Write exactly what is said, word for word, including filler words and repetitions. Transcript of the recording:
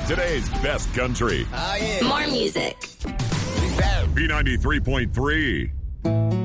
Today's best country. Oh, yeah. More music. B ninety-three point three.